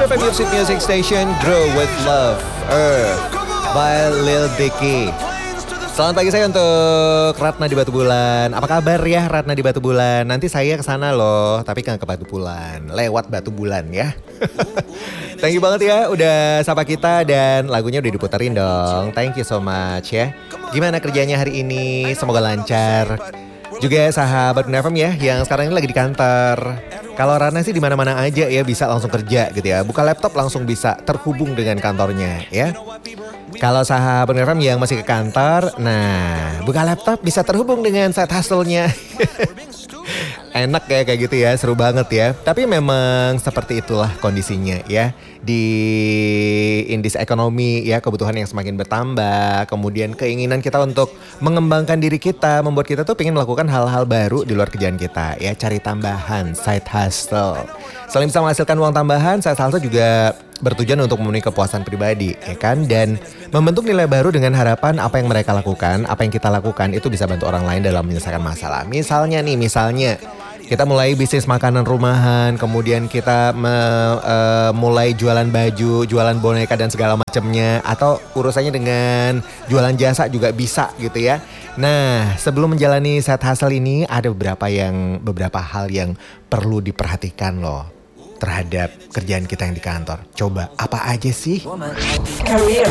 FM Music Station, Grow with Love, by Lil Dicky. Selamat pagi saya untuk Ratna di Batu Bulan. Apa kabar ya Ratna di Batu Bulan? Nanti saya kesana loh, tapi kan ke Batu Bulan, lewat Batu Bulan ya. Thank you banget ya udah sapa kita dan lagunya udah diputerin dong. Thank you so much ya. Gimana kerjanya hari ini? Semoga lancar. Juga sahabat FM ya yang sekarang ini lagi di kantor. Kalau Rana sih di mana-mana aja ya bisa langsung kerja gitu ya. Buka laptop langsung bisa terhubung dengan kantornya ya. Kalau sahabat FM yang masih ke kantor, nah buka laptop bisa terhubung dengan side hustle-nya. Enak ya kayak gitu ya, seru banget ya. Tapi memang seperti itulah kondisinya ya. Di indis ekonomi ya, kebutuhan yang semakin bertambah. Kemudian keinginan kita untuk mengembangkan diri kita, membuat kita tuh pengen melakukan hal-hal baru di luar kerjaan kita ya. Cari tambahan, side hustle. Selain bisa menghasilkan uang tambahan, side hustle juga bertujuan untuk memenuhi kepuasan pribadi ya kan. Dan membentuk nilai baru dengan harapan apa yang mereka lakukan, apa yang kita lakukan itu bisa bantu orang lain dalam menyelesaikan masalah. Misalnya kita mulai bisnis makanan rumahan, kemudian kita mulai jualan baju, jualan boneka dan segala macamnya, atau urusannya dengan jualan jasa juga bisa gitu ya. Nah, sebelum menjalani side hustle ini ada beberapa hal yang perlu diperhatikan loh terhadap kerjaan kita yang di kantor. Coba apa aja sih? Career.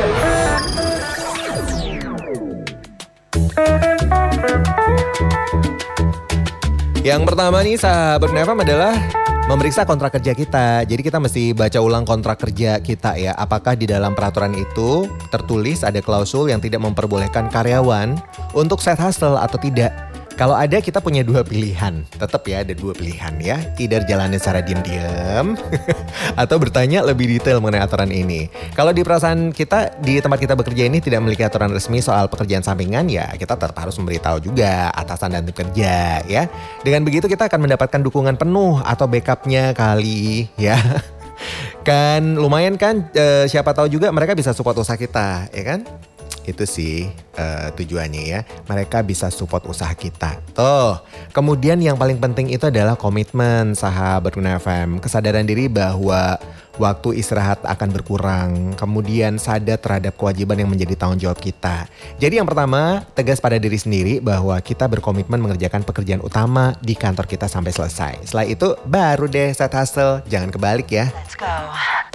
Yang pertama nih sahabat FM adalah memeriksa kontrak kerja kita. Jadi kita mesti baca ulang kontrak kerja kita ya. Apakah di dalam peraturan itu tertulis ada klausul yang tidak memperbolehkan karyawan untuk side hustle atau tidak. Kalau ada kita punya dua pilihan. Tetap ya ada dua pilihan ya. Either jalannya secara diam-diam atau bertanya lebih detail mengenai aturan ini. Kalau di perasaan kita, di tempat kita bekerja ini tidak memiliki aturan resmi soal pekerjaan sampingan, ya kita tetap harus memberitahu juga atasan dan tim kerja ya. Dengan begitu kita akan mendapatkan dukungan penuh atau backupnya kali ya. Kan lumayan kan, siapa tahu juga mereka bisa support usaha kita ya kan. Itu sih tujuannya ya. Mereka bisa support usaha kita. Tuh. Kemudian yang paling penting itu adalah komitmen sahabat Guna FM. Kesadaran diri bahwa waktu istirahat akan berkurang. Kemudian sadar terhadap kewajiban yang menjadi tanggung jawab kita. Jadi yang pertama, tegas pada diri sendiri bahwa kita berkomitmen mengerjakan pekerjaan utama di kantor kita sampai selesai. Setelah itu baru deh side hustle. Jangan kebalik ya. Let's go.